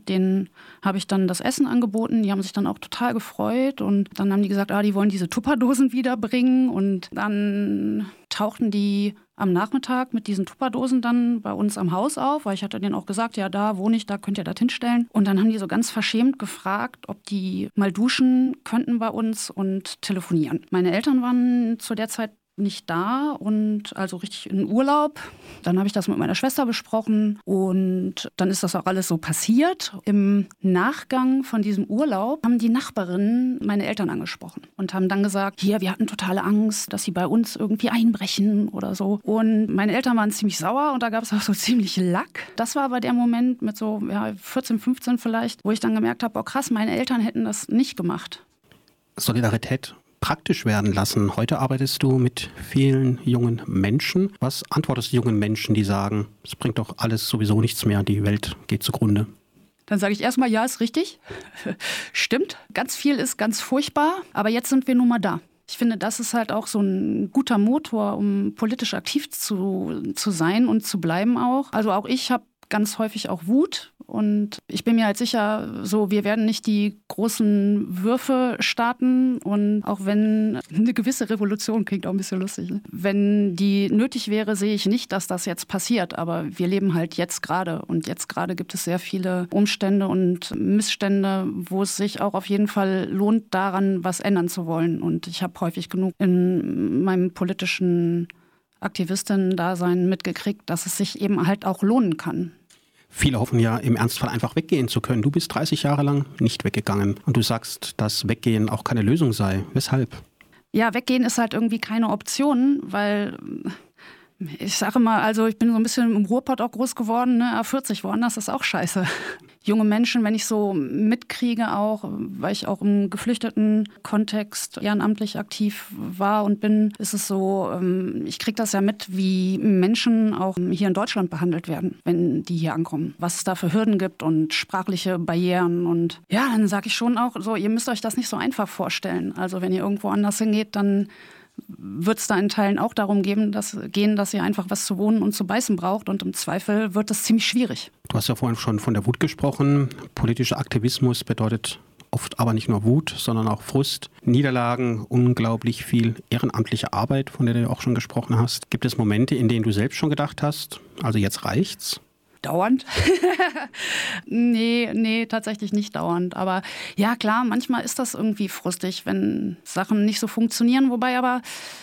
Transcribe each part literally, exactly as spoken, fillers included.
Denen habe ich dann das Essen angeboten. Die haben sich dann auch total gefreut. Und dann haben die gesagt, ah, die wollen diese Tupperdosen wiederbringen. Und dann tauchten die am Nachmittag mit diesen Tupperdosen dann bei uns am Haus auf, weil ich hatte denen auch gesagt, ja, da wohne ich, da könnt ihr das hinstellen. Und dann haben die so ganz verschämt gefragt, ob die mal duschen könnten bei uns und telefonieren. Meine Eltern waren zu der Zeit nicht da und also richtig in Urlaub. Dann habe ich das mit meiner Schwester besprochen und dann ist das auch alles so passiert. Im Nachgang von diesem Urlaub haben die Nachbarinnen meine Eltern angesprochen und haben dann gesagt, hier, wir hatten totale Angst, dass sie bei uns irgendwie einbrechen oder so. Und meine Eltern waren ziemlich sauer und da gab es auch so ziemlich Lack. Das war aber der Moment mit so ja, vierzehn, fünfzehn vielleicht, wo ich dann gemerkt habe, oh krass, meine Eltern hätten das nicht gemacht. Solidarität praktisch werden lassen. Heute arbeitest du mit vielen jungen Menschen. Was antwortest du jungen Menschen, die sagen, es bringt doch alles sowieso nichts mehr, die Welt geht zugrunde? Dann sage ich erstmal, ja, ist richtig. Stimmt, ganz viel ist ganz furchtbar, aber jetzt sind wir nun mal da. Ich finde, das ist halt auch so ein guter Motor, um politisch aktiv zu, zu sein und zu bleiben auch. Also auch ich habe ganz häufig auch Wut und ich bin mir halt sicher, so wir werden nicht die großen Würfe starten und auch wenn eine gewisse Revolution, klingt auch ein bisschen lustig, ne? Wenn die nötig wäre, sehe ich nicht, dass das jetzt passiert, aber wir leben halt jetzt gerade und jetzt gerade gibt es sehr viele Umstände und Missstände, wo es sich auch auf jeden Fall lohnt, daran was ändern zu wollen und ich habe häufig genug in meinem politischen Aktivistinnen-Dasein mitgekriegt, dass es sich eben halt auch lohnen kann. Viele hoffen ja im Ernstfall einfach weggehen zu können. Du bist dreißig Jahre lang nicht weggegangen und du sagst, dass Weggehen auch keine Lösung sei. Weshalb? Ja, weggehen ist halt irgendwie keine Option, weil ich sage mal, also ich bin so ein bisschen im Ruhrpott auch groß geworden, ne? A vierzig, woanders ist auch scheiße. Junge Menschen, wenn ich so mitkriege auch, weil ich auch im geflüchteten Kontext ehrenamtlich aktiv war und bin, ist es so, ich kriege das ja mit, wie Menschen auch hier in Deutschland behandelt werden, wenn die hier ankommen. Was es da für Hürden gibt und sprachliche Barrieren und ja, dann sage ich schon auch so, ihr müsst euch das nicht so einfach vorstellen. Also wenn ihr irgendwo anders hingeht, dann wird es da in Teilen auch darum gehen dass, gehen, dass ihr einfach was zu wohnen und zu beißen braucht und im Zweifel wird das ziemlich schwierig. Du hast ja vorhin schon von der Wut gesprochen. Politischer Aktivismus bedeutet oft aber nicht nur Wut, sondern auch Frust, Niederlagen, unglaublich viel ehrenamtliche Arbeit, von der du auch schon gesprochen hast. Gibt es Momente, in denen du selbst schon gedacht hast, also jetzt reicht's? Dauernd? nee, nee, tatsächlich nicht dauernd. Aber ja, klar, manchmal ist das irgendwie frustig, wenn Sachen nicht so funktionieren. Wobei aber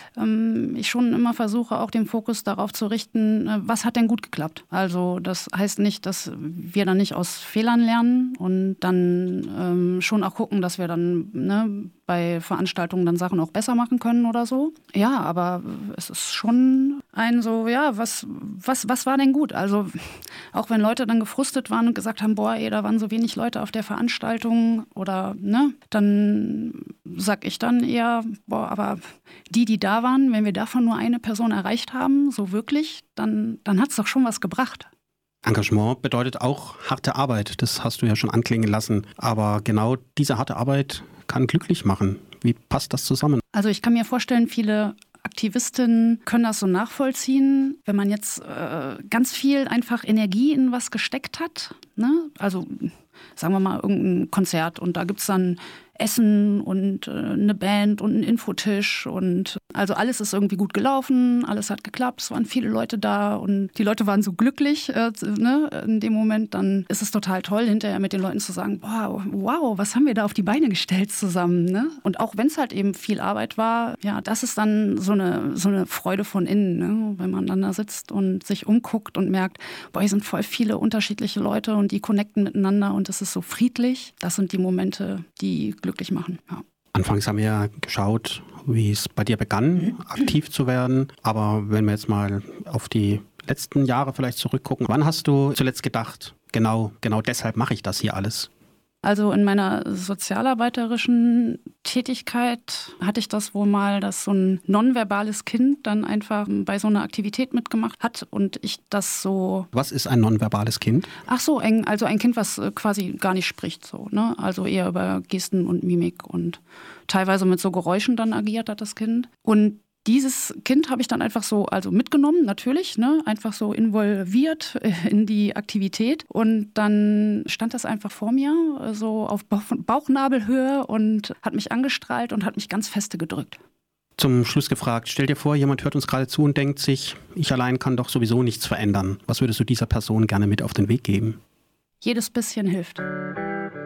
ähm, ich schon immer versuche, auch den Fokus darauf zu richten, äh, was hat denn gut geklappt? Also das heißt nicht, dass wir dann nicht aus Fehlern lernen und dann ähm, schon auch gucken, dass wir dann ne, bei Veranstaltungen dann Sachen auch besser machen können oder so. Ja, aber es ist schon ein so, ja, was, was, was war denn gut? Also auch wenn Leute dann gefrustet waren und gesagt haben, boah, ey, da waren so wenig Leute auf der Veranstaltung oder, ne, dann sag ich dann eher, boah, aber die, die da waren, wenn wir davon nur eine Person erreicht haben, so wirklich, dann, dann hat es doch schon was gebracht. Engagement bedeutet auch harte Arbeit, das hast du ja schon anklingen lassen. Aber genau diese harte Arbeit kann glücklich machen. Wie passt das zusammen? Also ich kann mir vorstellen, viele Aktivistinnen können das so nachvollziehen, wenn man jetzt äh, ganz viel einfach Energie in was gesteckt hat, ne? Also sagen wir mal irgendein Konzert und da gibt es dann Essen und äh, eine Band und einen Infotisch und also alles ist irgendwie gut gelaufen, alles hat geklappt, es waren viele Leute da und die Leute waren so glücklich äh, ne, in dem Moment, dann ist es total toll, hinterher mit den Leuten zu sagen, wow, wow, was haben wir da auf die Beine gestellt zusammen, ne? Und auch wenn es halt eben viel Arbeit war, ja, das ist dann so eine, so eine Freude von innen, ne? Wenn man dann da sitzt und sich umguckt und merkt, boah, hier sind voll viele unterschiedliche Leute und die connecten miteinander und es ist so friedlich. Das sind die Momente, die glücklich machen. Ja. Anfangs haben wir ja geschaut, wie es bei dir begann, aktiv zu werden. Aber wenn wir jetzt mal auf die letzten Jahre vielleicht zurückgucken, wann hast du zuletzt gedacht, genau, genau deshalb mache ich das hier alles? Also in meiner sozialarbeiterischen Tätigkeit hatte ich das wohl mal, dass so ein nonverbales Kind dann einfach bei so einer Aktivität mitgemacht hat und ich das so... Was ist ein nonverbales Kind? Ach so, ein, also ein Kind, was quasi gar nicht spricht, so, ne? Also eher über Gesten und Mimik und teilweise mit so Geräuschen dann agiert hat das Kind. Und Dieses Kind habe ich dann einfach so also mitgenommen, natürlich, ne? Einfach so involviert in die Aktivität. Und dann stand das einfach vor mir, so auf Bauchnabelhöhe und hat mich angestrahlt und hat mich ganz feste gedrückt. Zum Schluss gefragt, stell dir vor, jemand hört uns gerade zu und denkt sich, ich allein kann doch sowieso nichts verändern. Was würdest du dieser Person gerne mit auf den Weg geben? Jedes bisschen hilft.